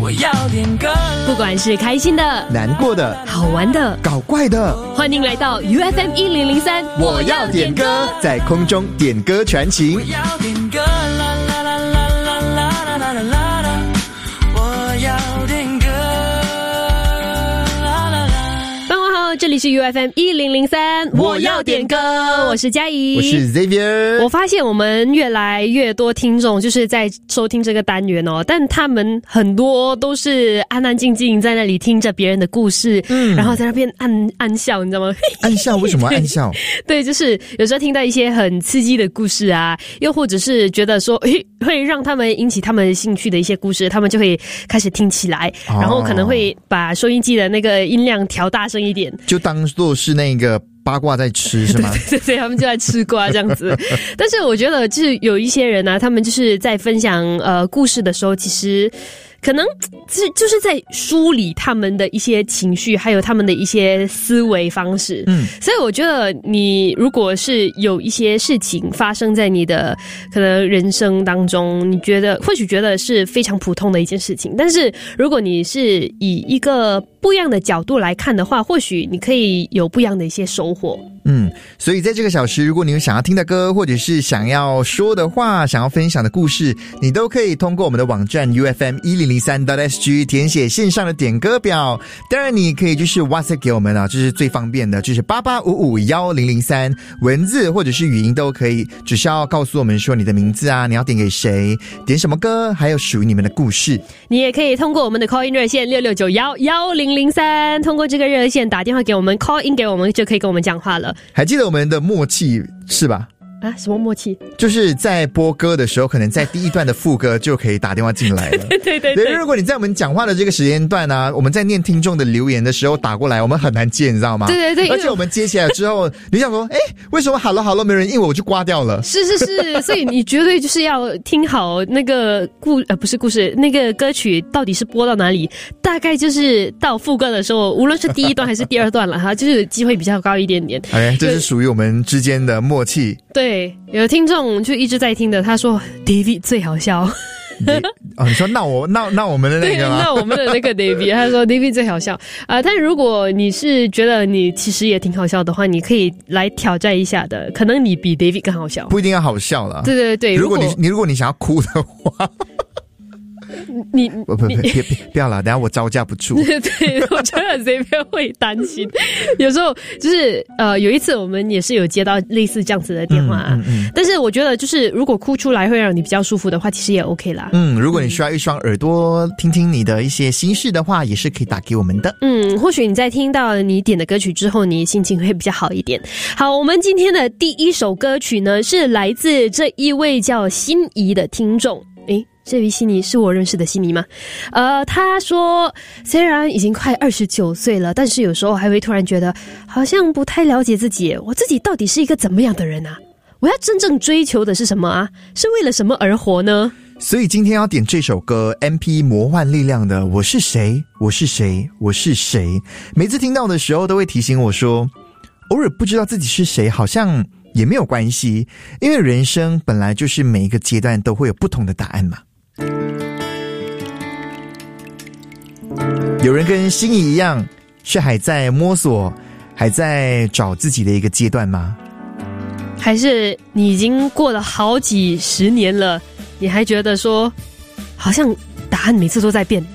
我要点歌， 不管是开心的、 难过的、 好玩的、 搞怪的， 欢迎来到 UFM 1003， 我要点歌，在空中点歌传情。 我要点歌，啦啦啦啦啦啦啦啦啦啦，我要点歌，啦啦啦。 傍晚好，这里是 UFM 1003，我要点歌，我是嘉怡， 我是 Xavier。 我发现我们越来越多听众就是在收听这个单元哦，但他们很多都是安安静静在那里听着别人的故事，然后在那边暗笑，你知道吗？ 暗笑？为什么暗笑？ 对，就是有时候听到一些很刺激的故事啊，又或者是觉得说会让他们引起他们兴趣的一些故事，他们就会开始听起来，然后可能会把收音机的那个音量调大声一点， 就当作是那个八卦在吃是吗？ 对，他们就在吃瓜这样子。但是我觉得就是有一些人啊，他们就是在分享故事的时候，其实可能就是在梳理他们的一些情绪，还有他们的一些思维方式。所以我觉得你如果是有一些事情发生在你的可能人生当中，你或许觉得是非常普通的一件事情，但是如果你是以一个不一样的角度来看的话，或许你可以有不一样的一些收获。 所以在这个小时，如果你有想要听的歌，或者是想要说的话，想要分享的故事，你都可以通过我们的網站 UFM1003.SG 填写線上的點歌表。當然你可以就是 WhatsApp 給我們啊，這是最方便的，就是88551003，文字或者是語音都可以，只需要告訴我們說你的名字啊，你要點給誰，點什麼歌，還有屬於你們的故事。 你也可以通過我們的 call in 熱線66911003，通過這個熱線打電話給我們 call in 給我們，就可以跟我們講話了。 還記得我們的默契是吧？ 啊，什麼默契？ 就是在播歌的時候，可能在第一段的副歌就可以打電話進來了。對，如果你在我們講話的這個時間段啊，我們在念聽眾的留言的時候打過來，我們很難接，你知道嗎？對，而且我們接起來之後，你想說，為什麼好了沒人應我就掛掉了？ 是，所以你絕對就是要聽好那個不是故事，那個歌曲到底是播到哪裡，大概就是到副歌的時候，無論是第一段還是第二段了哈，就是機會比較高一點點。 OK，這是屬於我們之間的默契。 對，有聽眾就一直在聽的，他說 David 最好笑。 你說那我們的那個嗎？ 那我們的那個 David 他說 David 最好笑但如果你是覺得你其實也挺好笑的話，你可以來挑戰一下的，可能你比 David 更好笑。 不一定要好笑啦。 對， 如果你想要哭的話你不要啦，等下我招架不住。 对，我觉得这边会担心。有时候就是有一次我们也是有接到类似这样子的电话但是我觉得就是如果哭出来会让你比较舒服的话，其实也 OK 啦。 如果你需要一雙耳朵聽聽你的一些心事的話，也是可以打給我們的。 或許你在聽到你點的歌曲之後，你心情會比較好一點。好，我們今天的第一首歌曲呢，是來自這一位叫心儀的聽眾。這位心儀是我認識的心儀嗎？他說雖然已經快29歲了，但是有時候還會突然覺得好像不太了解自己，我自己到底是一個怎麼樣的人啊？我要真正追求的是什麼啊？是為了什麼而活呢？ 所以今天要點這首歌 MP 魔幻力量的我是誰我是誰我是誰，每次聽到的時候都會提醒我說，偶爾不知道自己是誰好像也沒有關係，因為人生本來就是每一個階段都會有不同的答案嘛。有人跟心儀一樣是還在摸索還在找自己的一個階段嗎？ 還是你已經過了好幾十年了，你還覺得說好像答案每次都在變？